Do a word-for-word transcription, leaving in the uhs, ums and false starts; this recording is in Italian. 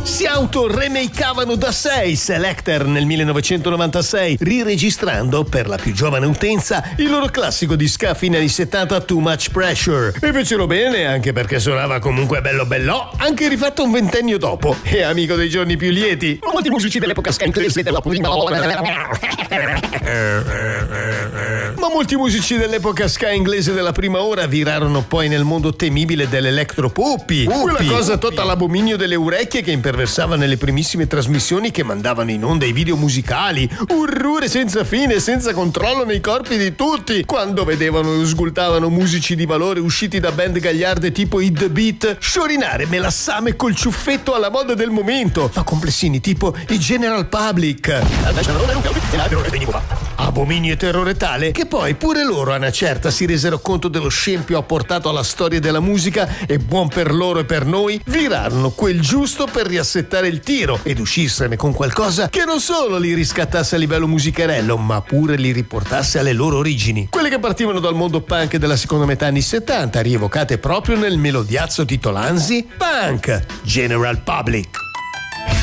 Si auto-remakeavano da sé i Selecter nel millenovecentonovantasei, riregistrando per la più giovane utenza il loro classico di ska fine anni settanta Too Much Pressure. E fecero bene, anche perché suonava comunque bello bello, anche rifatto un ventennio dopo. E amico dei giorni più lieti, molti musici dell'epoca ska inglese della prima Ma molti musici dell'epoca ska inglese della prima ora virarono poi nel mondo temibile dell'elettropoppi, quella cosa tutta l'abominio delle orecchie che imperversava nelle primissime trasmissioni che mandavano in onda i video musicali, urrure senza fine, senza controllo nei corpi di tutti, quando vedevano e sgultavano musici di valore usciti da band gagliarde tipo i The Beat sciorinare melassame col ciuffetto alla moda del momento, ma complessini tipo i General Public. Abominio e terrore tale che poi pure loro a una certa si resero conto dello scempio apportato alla storia della musica e, buon per loro e per noi, virarono quel giusto per riassettare il tiro ed uscirsene con qualcosa che non solo li riscattasse a livello musicherello, ma pure li riportasse alle loro origini, quelle che partivano dal mondo punk della seconda metà anni settanta, rievocate proprio nel melodiazzo titolanzi Punk, General Public.